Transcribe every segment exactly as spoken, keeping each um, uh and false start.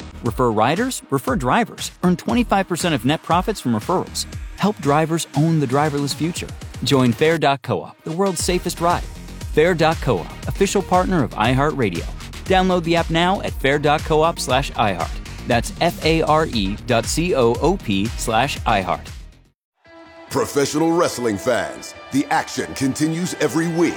referrals. Refer riders, refer drivers. Earn twenty-five percent of net profits from referrals. Help drivers own the driverless future. Join Fair dot coop, the world's safest ride. Fair dot coop, official partner of iHeartRadio. Download the app now at fair dot coop slash iHeart. That's F-A-R-E dot C-O-O-P slash iHeart. Professional wrestling fans, the action continues every week.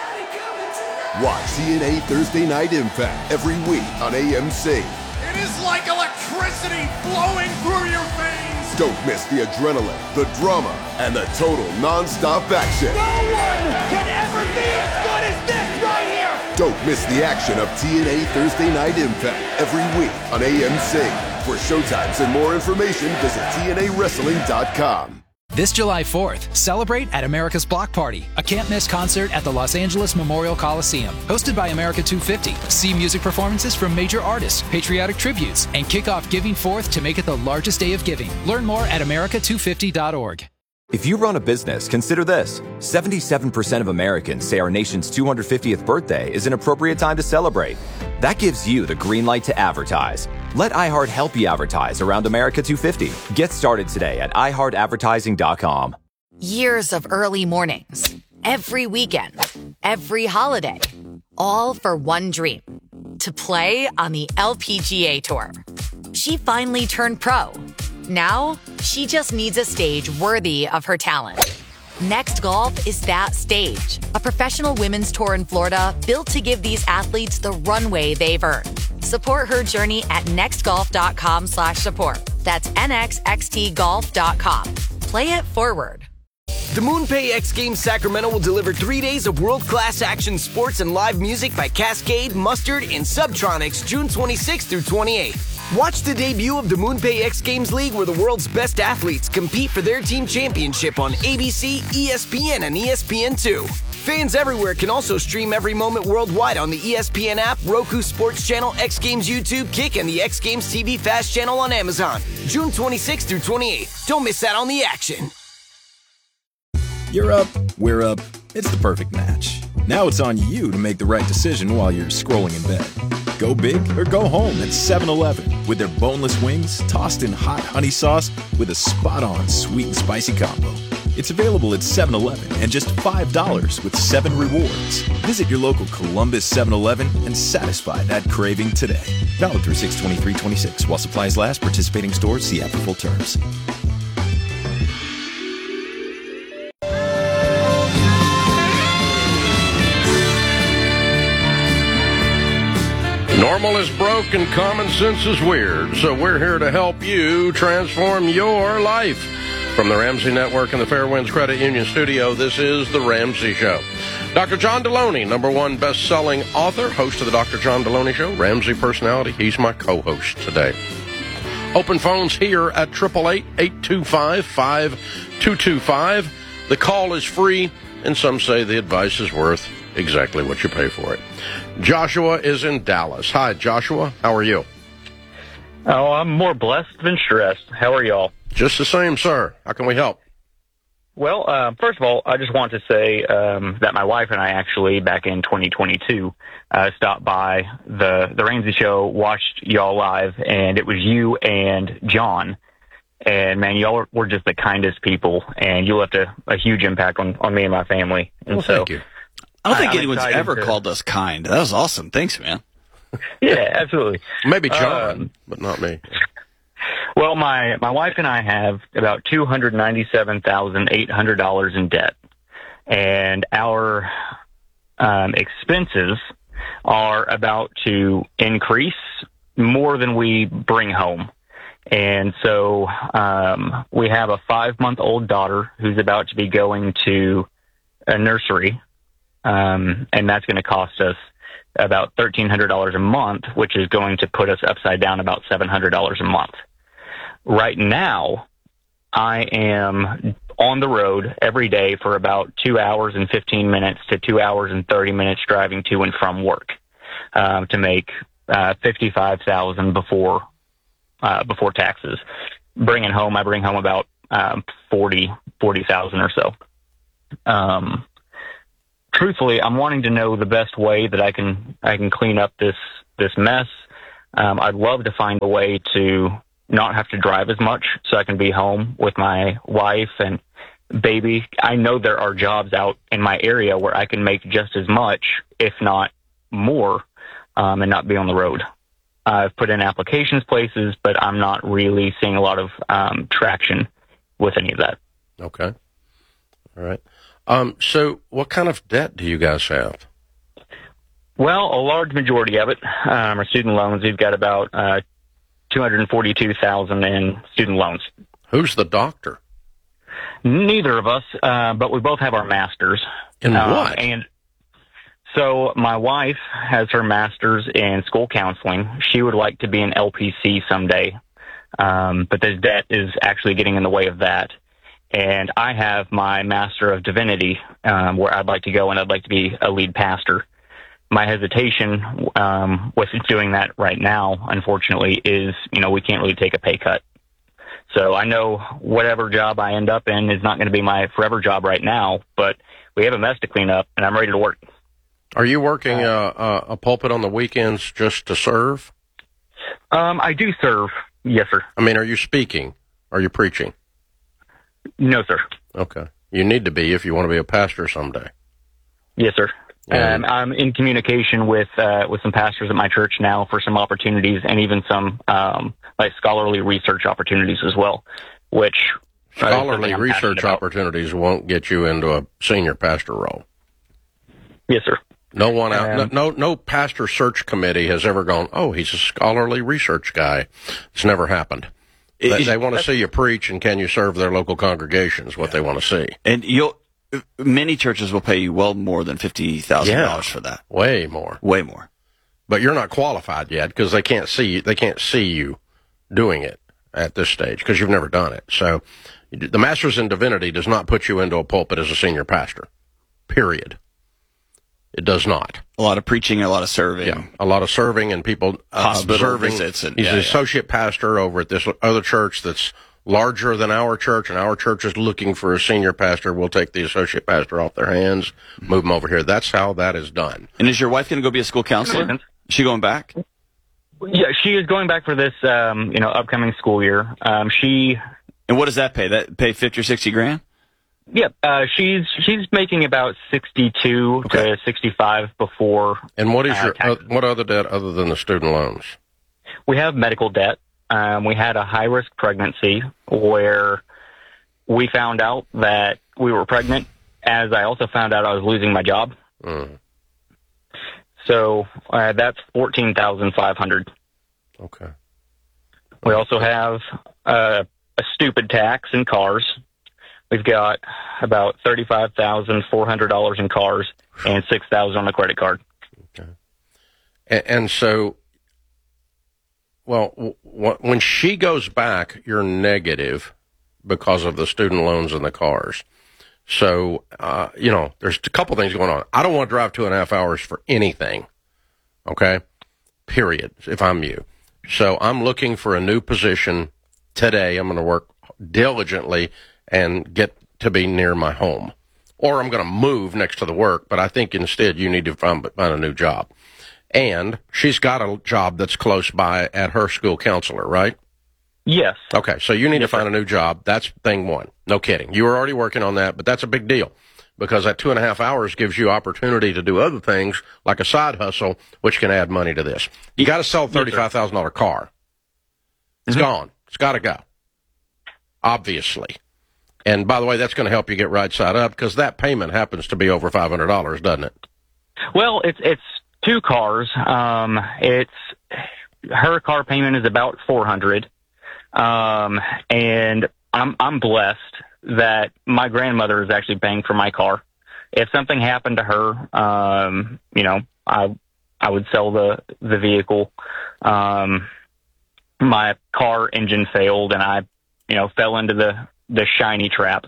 Watch T N A Thursday Night Impact every week on A M C. It is like electricity flowing through your veins. Don't miss the adrenaline, the drama, and the total non-stop action. No one can ever be as good as this right here. Don't miss the action of T N A Thursday Night Impact every week on A M C. For showtimes and more information, visit T N A wrestling dot com. This July fourth, celebrate at America's Block Party, a can't-miss concert at the Los Angeles Memorial Coliseum. Hosted by America two fifty. See music performances from major artists, patriotic tributes, and kick off Giving Fourth to make it the largest day of giving. Learn more at America two fifty dot org. If you run a business, consider this. seventy-seven percent of Americans say our nation's two hundred fiftieth birthday is an appropriate time to celebrate. That gives you the green light to advertise. Let iHeart help you advertise around America two fifty. Get started today at i heart advertising dot com. Years of early mornings, every weekend, every holiday, all for one dream, to play on the L P G A Tour. She finally turned pro. Now, she just needs a stage worthy of her talent. Next Golf is that stage, a professional women's tour in Florida built to give these athletes the runway they've earned. Support her journey at nextgolf.com slash support. That's nxxt golf dot com. Play it forward. The MoonPay X Games Sacramento will deliver three days of world-class action sports and live music by Cascade, Mustard, and Subtronics June twenty-sixth through twenty-eighth. Watch the debut of the MoonPay X Games League, where the world's best athletes compete for their team championship on A B C, E S P N, and E S P N two. Fans everywhere can also stream every moment worldwide on the E S P N app, Roku Sports Channel, X Games YouTube, Kick, and the X Games T V Fast Channel on Amazon. June twenty-sixth through twenty-eighth. Don't miss out on the action. You're up, we're up. It's the perfect match. Now it's on you to make the right decision while you're scrolling in bed. Go big or go home at seven eleven with their boneless wings tossed in hot honey sauce with a spot-on sweet and spicy combo. It's available at seven eleven and just five dollars with seven rewards. Visit your local Columbus seven eleven and satisfy that craving today. Valid through six twenty-three twenty-six. While supplies last, participating stores see app for full terms. Normal is broke and common sense is weird, so we're here to help you transform your life. From the Ramsey Network and the Fairwinds Credit Union Studio, this is The Ramsey Show. Doctor John Deloney, number one best-selling author, host of the Doctor John Deloney Show, Ramsey personality. He's my co-host today. Open phones here at eight eight eight, eight two five, five two two five. The call is free, and some say the advice is worth exactly what you pay for it. Joshua is in Dallas. Hi, Joshua. How are you? Oh, I'm more blessed than stressed. How are y'all? Just the same, sir. How can we help? Well, uh, first of all, I just want to say um, that my wife and I actually, back in twenty twenty-two, uh, stopped by the, the Ramsey Show, watched y'all live, and it was you and John. And, man, y'all were just the kindest people, and you left a, a huge impact on, on me and my family. And well, so, thank you. I don't think I'm anyone's ever to... called us kind. That was awesome. Thanks, man. Yeah, absolutely. Maybe John, um, but not me. Well, my, my wife and I have about two hundred ninety-seven thousand eight hundred dollars in debt, and our um, expenses are about to increase more than we bring home. And so um, we have a five-month-old daughter who's about to be going to a nursery, um, and that's going to cost us about thirteen hundred dollars a month, which is going to put us upside down about seven hundred dollars a month. Right now, I am on the road every day for about two hours and fifteen minutes to two hours and thirty minutes driving to and from work um, to make uh, fifty-five thousand dollars before uh, before taxes. Bringing home, I bring home about um, forty thousand dollars or so. Um, truthfully, I'm wanting to know the best way that I can I can clean up this this mess. Um, I'd love to find a way to not have to drive as much so I can be home with my wife and baby. I know there are jobs out in my area where I can make just as much, if not more, um, and not be on the road. I've put in applications places, but I'm not really seeing a lot of um, traction with any of that. Okay. All right. Um, so what kind of debt do you guys have? Well, a large majority of it um, are student loans. We've got about uh, two hundred forty-two thousand dollars in student loans. Who's the doctor? Neither of us, uh, but we both have our masters. In uh, what? And so my wife has her master's in school counseling. She would like to be an L P C someday, um, but this debt is actually getting in the way of that. And I have my Master of Divinity, um, where I'd like to go and I'd like to be a lead pastor. My hesitation um, with doing that right now, unfortunately, is, you know, we can't really take a pay cut. So I know whatever job I end up in is not going to be my forever job right now, but we have a mess to clean up, and I'm ready to work. Are you working uh, uh, a pulpit on the weekends just to serve? Um, I do serve, yes, sir. I mean, are you speaking? Are you preaching? No, sir. Okay. You need to be if you want to be a pastor someday. Yes, sir. Yeah. Um, I'm in communication with uh, with some pastors at my church now for some opportunities and even some um, like scholarly research opportunities as well, which uh, scholarly research opportunities won't get you into a senior pastor role. Yes, sir. No one out, Um, no, no, no pastor search committee has ever gone, oh, he's a scholarly research guy. It's never happened. They, It- they want to see you preach, and can you serve their local congregations? What they want to see. And you'll many churches will pay you well more than fifty thousand Yeah, dollars for that. way more. Way more. But you're not qualified yet because they can't see you. They can't see you doing it at this stage because you've never done it. So, the Master's in Divinity does not put you into a pulpit as a senior pastor. Period. It does not. A lot of preaching, a lot of serving. Yeah, a lot of serving and people uh, Hospital observing. visits and- He's yeah, an yeah. associate pastor over at this other church that's larger than our church, and our church is looking for a senior pastor. We'll take the associate pastor off their hands, move them over here. That's how that is done. And is your wife going to go be a school counselor? Is she going back? Yeah, she is going back for this, um, you know, upcoming school year. Um, she. And what does that pay? That pay fifty or sixty grand? Yep, uh, she's she's making about sixty-two to sixty-five before. And what is uh, your uh, taxes. what other debt other than the student loans? We have medical debt. Um, we had a high-risk pregnancy where we found out that we were pregnant, as I also found out I was losing my job. Mm. So uh, that's fourteen thousand five hundred dollars. Okay. We also have uh, a stupid tax in cars. We've got about thirty-five thousand four hundred dollars in cars and six thousand dollars on a credit card. Okay. And, and so, well, w- w- when she goes back, you're negative because of the student loans and the cars. So, uh, you know, there's a couple things going on. I don't want to drive two and a half hours for anything. Okay. Period. If I'm you. So I'm looking for a new position today. I'm going to work diligently and get to be near my home. Or I'm going to move next to the work, but I think instead you need to find, find a new job. And she's got a job that's close by at her school counselor, right? Yes. Okay, so you need to find a new job. That's thing one. No kidding. You were already working on that, but that's a big deal because that two and a half hours gives you opportunity to do other things like a side hustle, which can add money to this. You got to sell a thirty-five thousand dollars car. It's mm-hmm. gone. It's got to go. Obviously. And by the way, that's going to help you get right side up because that payment happens to be over five hundred dollars, doesn't it? Well, it's it's two cars. Um, it's her car payment is about four hundred dollars. Um, and I'm, I'm blessed that my grandmother is actually paying for my car. If something happened to her, um, you know, I, I would sell the, the vehicle. Um, my car engine failed and I, you know, fell into the, the shiny trap.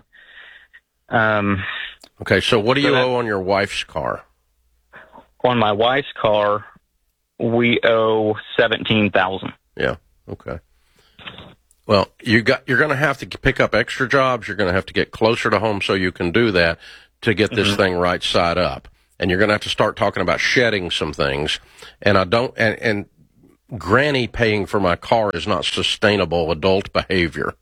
Um, okay. So what do you so that, owe on your wife's car? On my wife's car, we owe seventeen thousand dollars. Yeah. Okay. Well, you got, you're going to have to pick up extra jobs. You're going to have to get closer to home so you can do that to get this mm-hmm. thing right side up. And you're going to have to start talking about shedding some things. And I don't, and, and granny paying for my car is not sustainable adult behavior.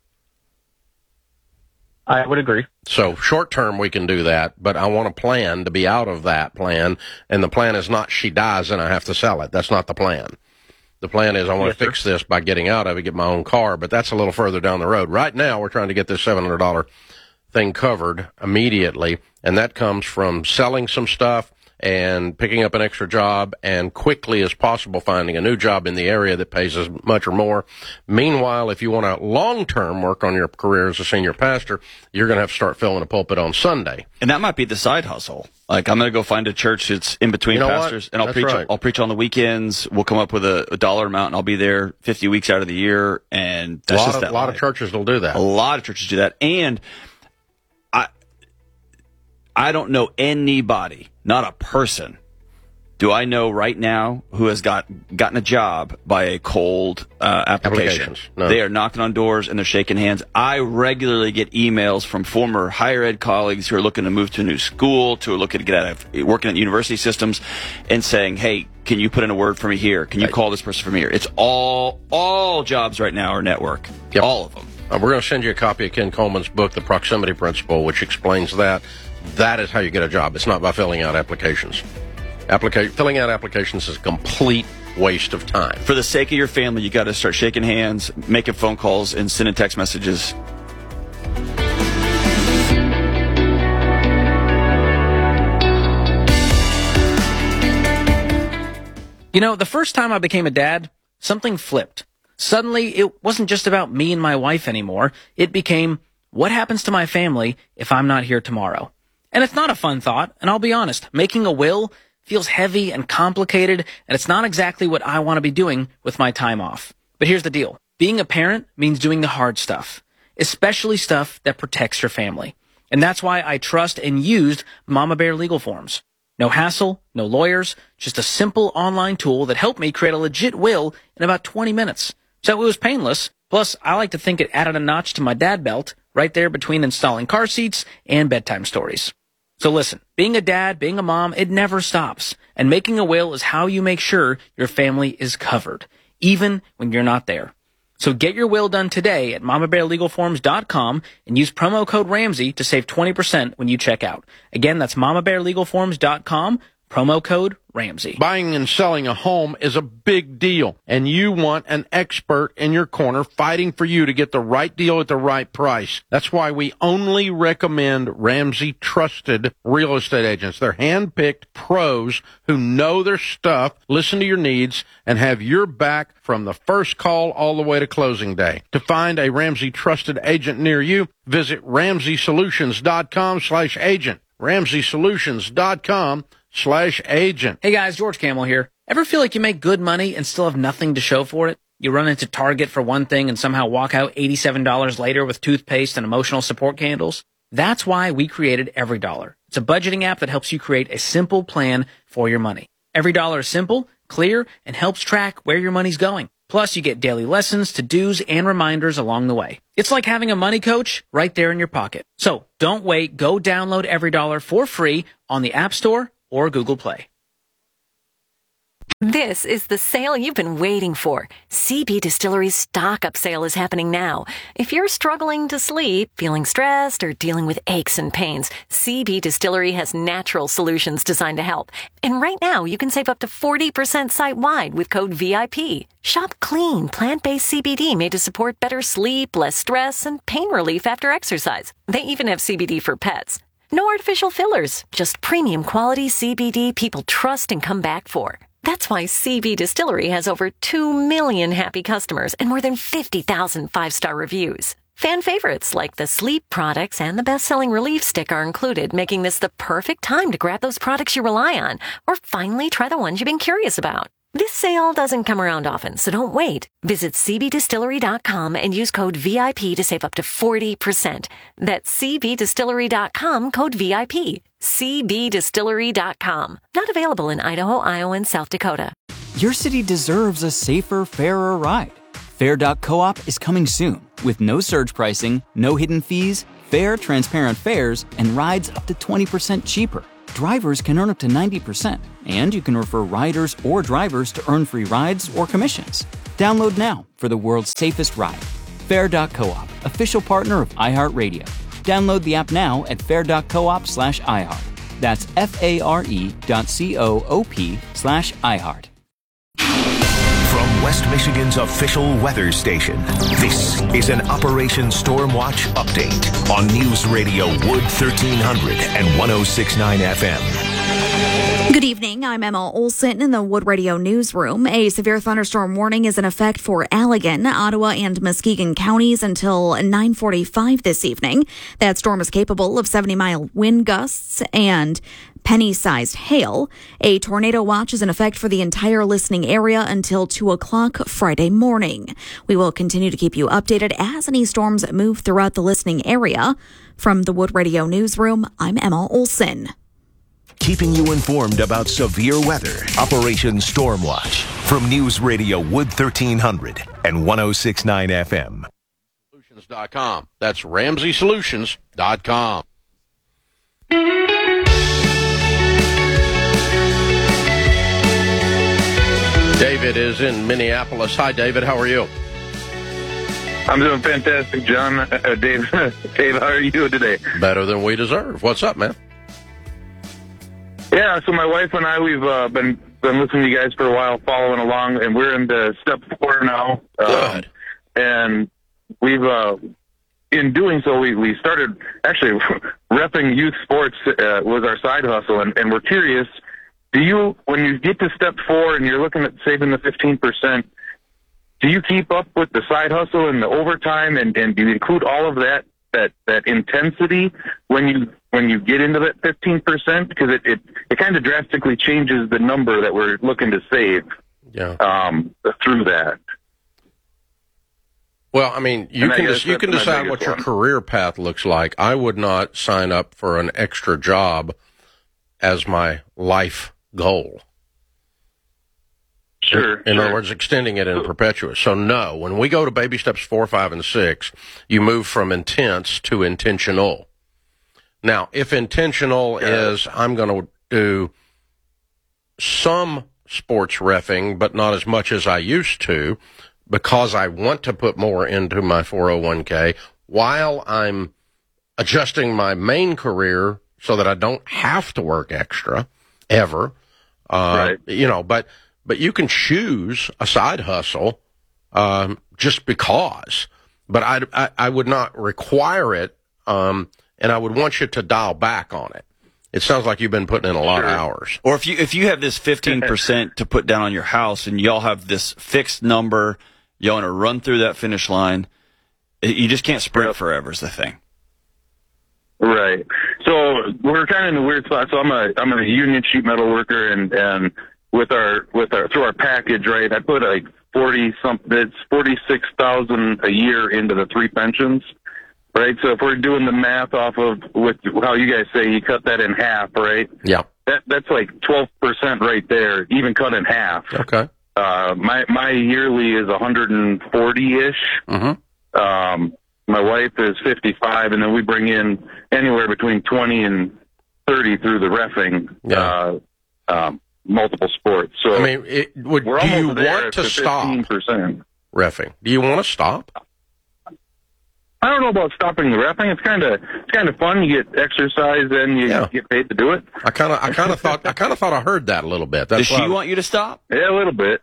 I would agree. So short term, we can do that, but I want a plan to be out of that plan, and the plan is not she dies and I have to sell it. That's not the plan. The plan is I want Yes, to fix sir. this by getting out of it, get my own car, but that's a little further down the road. Right now, we're trying to get this seven hundred dollars thing covered immediately, and that comes from selling some stuff and picking up an extra job and quickly as possible finding a new job in the area that pays as much or more. Meanwhile, if you want to long-term work on your career as a senior pastor, you're going to have to start filling a pulpit on Sunday. And that might be the side hustle. Like, I'm going to go find a church that's in between You know pastors, what? and I'll That's preach. right. I'll preach on the weekends. We'll come up with a, a dollar amount, and I'll be there fifty weeks out of the year. And A that's lot, just of, that lot life. of churches will do that. A lot of churches do that, and I, I don't know anybody, not a person, do I know right now who has got gotten a job by a cold uh, application. Applications. No. They are knocking on doors and they're shaking hands. I regularly get emails from former higher ed colleagues who are looking to move to a new school, to looking to get out of working at university systems, and saying, "Hey, can you put in a word for me here? Can you call this person from here?" It's all all jobs right now are network. Yep. All of them. Uh, we're going to send you a copy of Ken Coleman's book, The Proximity Principle, which explains that. That is how you get a job. It's not by filling out applications. Applica- filling out applications is a complete waste of time. For the sake of your family, you got to start shaking hands, making phone calls, and sending text messages. You know, the first time I became a dad, something flipped. Suddenly, it wasn't just about me and my wife anymore. It became, what happens to my family if I'm not here tomorrow? And it's not a fun thought, and I'll be honest, making a will feels heavy and complicated, and it's not exactly what I want to be doing with my time off. But here's the deal. Being a parent means doing the hard stuff, especially stuff that protects your family. And that's why I trust and used Mama Bear Legal Forms. No hassle, no lawyers, just a simple online tool that helped me create a legit will in about twenty minutes. So it was painless. Plus, I like to think it added a notch to my dad belt right there between installing car seats and bedtime stories. So listen, being a dad, being a mom, it never stops. And making a will is how you make sure your family is covered, even when you're not there. So get your will done today at mama bear legal forms dot com and use promo code Ramsey to save twenty percent when you check out. Again, that's mama bear legal forms dot com, promo code Ramsey. Buying and selling a home is a big deal, and you want an expert in your corner fighting for you to get the right deal at the right price. That's why we only recommend Ramsey Trusted Real Estate Agents. They're hand-picked pros who know their stuff, listen to your needs, and have your back from the first call all the way to closing day. To find a Ramsey Trusted Agent near you, visit ramsey solutions dot com slash agent. ramsey solutions dot com slash agent. Hey guys, George Camel here. Ever feel like you make good money and still have nothing to show for it? You run into Target for one thing and somehow walk out eighty-seven dollars later with toothpaste and emotional support candles? That's why we created EveryDollar. It's a budgeting app that helps you create a simple plan for your money. EveryDollar is simple, clear, and helps track where your money's going. Plus, you get daily lessons, to-dos, and reminders along the way. It's like having a money coach right there in your pocket. So don't wait. Go download EveryDollar for free on the App Store or Google Play. This is the sale you've been waiting for. C B Distillery's stock up sale is happening now. If you're struggling to sleep, feeling stressed, or dealing with aches and pains, C B Distillery has natural solutions designed to help. And right now, you can save up to forty percent site-wide with code V I P. Shop clean, plant-based C B D made to support better sleep, less stress, and pain relief after exercise. They even have C B D for pets. No artificial fillers, just premium quality C B D people trust and come back for. That's why C B Distillery has over two million happy customers and more than fifty thousand five-star reviews. Fan favorites like the sleep products and the best-selling Relief Stick are included, making this the perfect time to grab those products you rely on or finally try the ones you've been curious about. This sale doesn't come around often, so don't wait. Visit c b distillery dot com and use code V I P to save up to forty percent. That's c b distillery dot com, code V I P. c b distillery dot com. Not available in Idaho, Iowa, and South Dakota. Your city deserves a safer, fairer ride. Fair dot coop is coming soon with no surge pricing, no hidden fees, fair, transparent fares, and rides up to twenty percent cheaper. drivers can earn up to ninety percent, and you can refer riders or drivers to earn free rides or commissions. Download now for the world's safest ride. Fair dot coop, official partner of iHeartRadio. Download the app now at fair dot coop slash iHeart. That's F-A-R-E dot C-O-O-P slash iHeart. From West Michigan's official weather station, this is an Operation Stormwatch update on News Radio Wood thirteen hundred and one oh six point nine F M. Good evening. I'm Emma Olson in the Wood Radio newsroom. A severe thunderstorm warning is in effect for Allegan, Ottawa, and Muskegon counties until nine forty-five this evening. That storm is capable of seventy-mile wind gusts and penny-sized hail. A tornado watch is in effect for the entire listening area until two o'clock Friday morning. We will continue to keep you updated as any storms move throughout the listening area. From the Wood Radio newsroom, I'm Emma Olson. Keeping you informed about severe weather, Operation Stormwatch, from News Radio Wood thirteen hundred and one oh six point nine F M. Solutions dot com. That's Ramsey Solutions dot com. David is in Minneapolis. Hi, David. How are you? I'm doing fantastic, John. Uh, Dave, Dave, how are you doing today? Better than we deserve. What's up, man? Yeah, so my wife and I, we've uh, been been listening to you guys for a while, following along, and we're into step four now. Good. Um, and we've, uh, in doing so, we, we started, actually, repping youth sports uh, was our side hustle, and, and we're curious, do you, when you get to step four and you're looking at saving the fifteen percent, do you keep up with the side hustle and the overtime, and, and do you include all of that, that, that intensity when you when you get into that fifteen percent? Because it, it, it kind of drastically changes the number that we're looking to save yeah. um, through that. Well, I mean, you And I can guess des- you that's can my decide biggest what your one. career path looks like. I would not sign up for an extra job as my life goal. Sure. In sure. other words, extending it in perpetuous. So no, when we go to baby steps four, five, and six, you move from intense to intentional. Now, if intentional Yeah. is I'm going to do some sports reffing, but not as much as I used to, because I want to put more into my four oh one k while I'm adjusting my main career so that I don't have to work extra ever. Uh, Right. You know, but, but you can choose a side hustle, um, just because, but I, I, I would not require it. Um, and I would want you to dial back on it. It sounds like you've been putting in a lot Sure. of hours. Or if you if you have this fifteen percent to put down on your house and y'all have this fixed number, you want to run through that finish line, you just can't sprint Yep. forever is the thing. Right. So we're kind of in a weird spot. So I'm a I'm a union sheet metal worker, and and with our with our through our package, right? I put like forty something. It's forty six thousand a year into the three pensions, right? So if we're doing the math off of with how you guys say you cut that in half, right? Yeah. That that's like twelve percent right there, even cut in half. Okay. Uh, my my yearly is one hundred forty ish. Mm-hmm. Um, my wife is fifty-five, and then we bring in anywhere between twenty and thirty through the reffing, Yeah. uh, um, multiple sports. So I mean, it, would, we're do you almost there want to to stop fifteen percent. reffing? Do you want to stop? I don't know about stopping the reffing. It's kind of it's kind of fun. You get exercise, and you Yeah. get paid to do it. I kind of, I kind of thought, I kind of thought I heard that a little bit. That's Does she why I- want you to stop? Yeah, a little bit.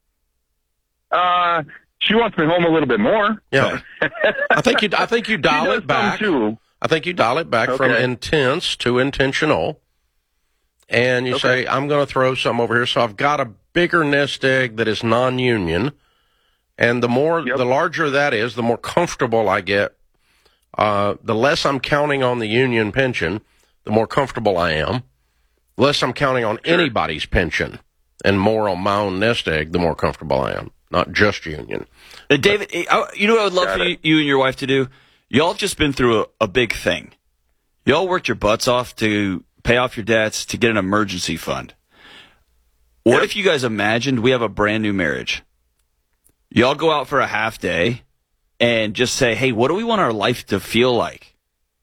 Uh, she wants me home a little bit more. Yeah. I think you, I think you dial She does it back. some too. I think you dial it back from Okay. intense to intentional, and you Okay. say, I'm going to throw some over here. So I've got a bigger nest egg that is non-union, and the more, Yep. the larger that is, the more comfortable I get. Uh, the less I'm counting on the union pension, the more comfortable I am. The less I'm counting on anybody's pension, and more on my own nest egg, the more comfortable I am. Not just union. Uh, David, I, you know what I would love Got for it. you, you and your wife to do? Y'all have just been through a, a big thing. Y'all worked your butts off to pay off your debts, to get an emergency fund. What Yep. if you guys imagined we have a brand new marriage? Y'all go out for a half day and just say, hey, what do we want our life to feel like?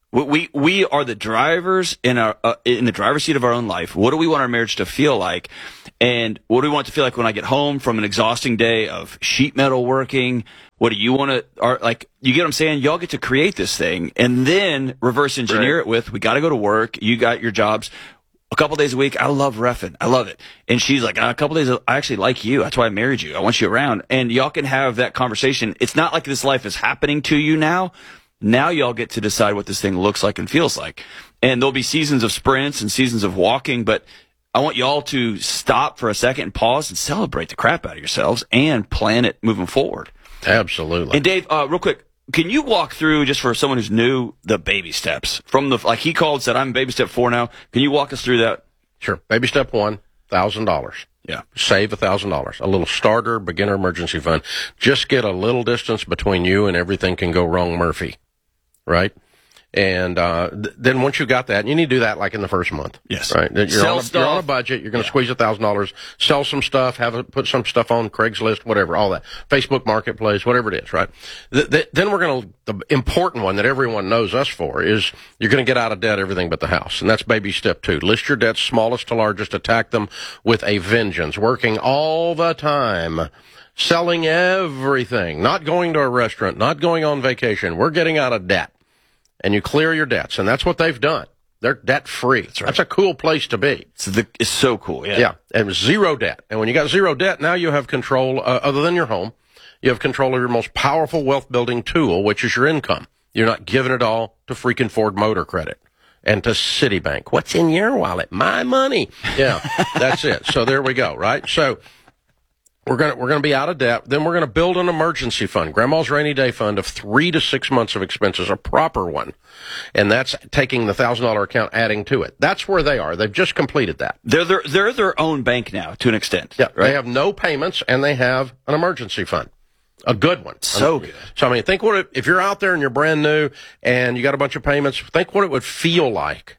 We we, we are the drivers in our uh, in the driver's seat of our own life. What do we want our marriage to feel like? And what do we want it to feel like when I get home from an exhausting day of sheet metal working? What do you want to, are, like, you get what I'm saying? Y'all get to create this thing and then reverse engineer right. it with, we got to go to work. You got your jobs. A couple days a week, I love reffing. I love it. And she's like, a couple days, I actually like you. That's why I married you. I want you around. And y'all can have that conversation. It's not like this life is happening to you now. Now y'all get to decide what this thing looks like and feels like. And there'll be seasons of sprints and seasons of walking, but I want y'all to stop for a second and pause and celebrate the crap out of yourselves and plan it moving forward. Absolutely. And Dave, uh, real quick, can you walk through, just for someone who's new, the baby steps from the, like he called, said, I'm baby step four now. Can you walk us through that? Sure. Baby step one, one thousand dollars. Yeah. Save one thousand dollars. A little starter, beginner emergency fund. Just get a little distance between you and everything can go wrong, Murphy. Right? And uh, th- then once you got that, and you need to do that like in the first month. Yes. Right. You're, Sell on a, stuff. you're on a budget. You're going to yeah. squeeze a thousand dollars, sell some stuff, have a, put some stuff on Craigslist, whatever, all that. Facebook Marketplace, whatever it is, right? Th- th- then we're going to, the important one that everyone knows us for is you're going to get out of debt everything but the house. And that's baby step two. List your debts, smallest to largest, attack them with a vengeance, working all the time. Selling everything, not going to a restaurant, not going on vacation. We're getting out of debt. And you clear your debts, and that's what they've done. They're debt-free. That's, right. That's a cool place to be. It's, the, it's so cool, yeah. Yeah, and zero debt. And when you got zero debt, now you have control, uh, other than your home, you have control of your most powerful wealth-building tool, which is your income. You're not giving it all to freaking Ford Motor Credit and to Citibank. What's in your wallet? My money. Yeah, that's it. So there we go, right? So We're gonna we're gonna be out of debt. Then we're gonna build an emergency fund, Grandma's rainy day fund of three to six months of expenses, a proper one, and that's taking the thousand dollar account, adding to it. That's where they are. They've just completed that. They're their they're their own bank now to an extent. Yeah, right? They have no payments and they have an emergency fund, a good one. So I mean, good. So I mean, think what it, if you're out there and you're brand new and you got a bunch of payments. Think what it would feel like.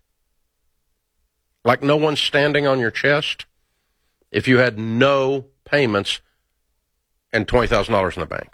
Like no one's standing on your chest if you had no payments and twenty thousand dollars in the bank.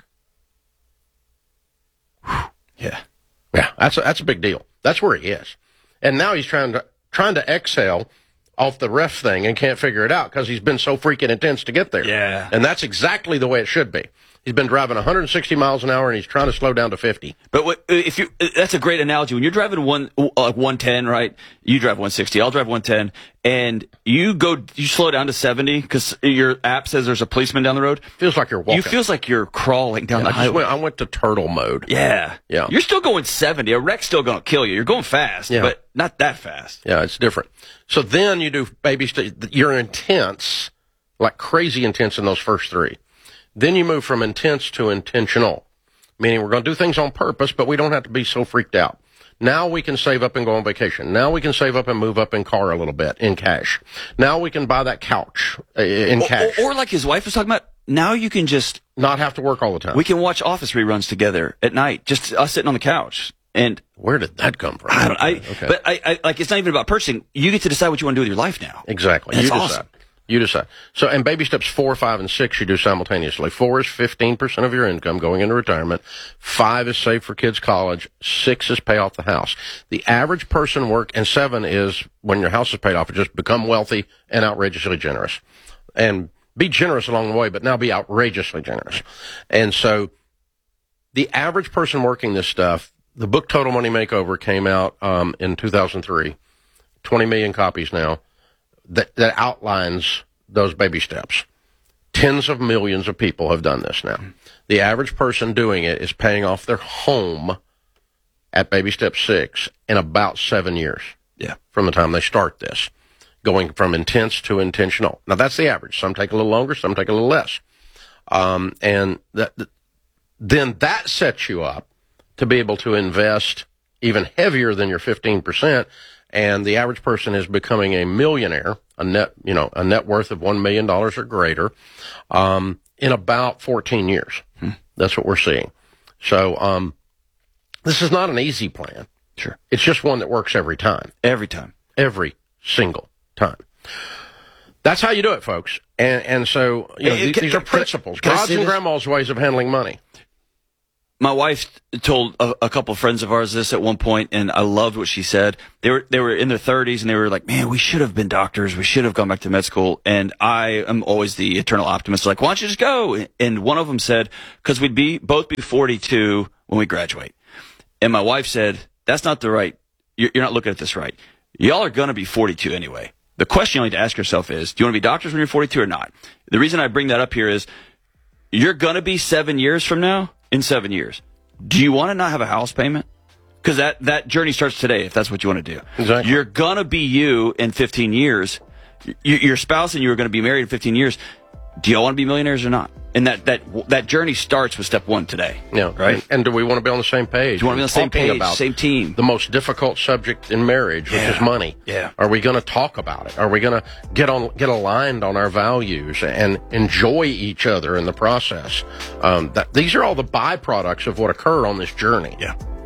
Whew. Yeah. Yeah, that's a, that's a big deal. That's where he is. And now he's trying to trying to exhale off the ref thing and can't figure it out because he's been so freaking intense to get there. Yeah. And that's exactly the way it should be. He's been driving one hundred sixty miles an hour and he's trying to slow down to fifty. But what, if you, that's a great analogy. When you're driving one, like one ten, right? You drive one sixty, I'll drive one ten, and you go, you slow down to seventy because your app says there's a policeman down the road. Feels like you're walking. You feels like you're crawling down yeah, the I highway. Went, I went to turtle mode. Yeah. Yeah. You're still going seventy. A wreck's still going to kill you. You're going fast, yeah. but not that fast. Yeah, it's different. So then you do baby st- you're intense, like crazy intense in those first three. Then you move from intense to intentional, meaning we're going to do things on purpose, but we don't have to be so freaked out. Now we can save up and go on vacation. Now we can save up and move up in car a little bit in cash. Now we can buy that couch uh, in or, cash. Or, or like his wife was talking about, now you can just not have to work all the time. We can watch Office reruns together at night, just us sitting on the couch. And where did that come from? I don't. I, okay. But I, I like. It's not even about purchasing. You get to decide what you want to do with your life now. Exactly. That's you decide. awesome. You decide. So, and baby steps four, five, and six you do simultaneously. Four is fifteen percent of your income going into retirement. Five is save for kids' college. Six is pay off the house. The average person work, and seven is when your house is paid off, just become wealthy and outrageously generous. And be generous along the way, but now be outrageously generous. And so the average person working this stuff, the book Total Money Makeover came out um, in two thousand three, twenty million copies now. That, that outlines those baby steps. Tens of millions of people have done this now. The average person doing it is paying off their home at baby step six in about seven years. Yeah. From the time they start this, going from intense to intentional. Now that's the average. Some take a little longer, some take a little less. Um, and that, then that sets you up to be able to invest even heavier than your fifteen percent. And the average person is becoming a millionaire, a net, you know, a net worth of one million dollars or greater, um, in about fourteen years. Hmm. That's what we're seeing. So, um, this is not an easy plan. Sure. It's just one that works every time. Every time. Every single time. That's how you do it, folks. And, and so, you know, Hey, these, can, these are can, principles. can God's and grandma's ways of handling money. my wife told a, a couple of friends of ours this at one point, and I loved what she said. They were they were in their thirties, and they were like, "Man, we should have been doctors. We should have gone back to med school." And I am always the eternal optimist, like, "Why don't you just go?" And one of them said, "Because we'd be both be forty-two when we graduate." And my wife said, "That's not the right. You're, you're not looking at this right. Y'all are going to be forty-two anyway. The question you need to ask yourself is, do you want to be doctors when you're forty-two or not?" The reason I bring that up here is, you're going to be seven years from now. In seven years, do you want to not have a house payment? Because that, that journey starts today, if that's what you want to do. Exactly. You're going to be you in fifteen years. Y- your spouse and you are going to be married in fifteen years. Do y'all want to be millionaires or not? And that, that that journey starts with step one today. Yeah, right. And, and do we want to be on the same page? Do you want to be on the same Talking page, about same team? The most difficult subject in marriage, which Yeah. is money. Yeah. Are we going to talk about it? Are we going to get on, get aligned on our values and enjoy each other in the process? Um, that these are all the byproducts of what occur on this journey. Yeah.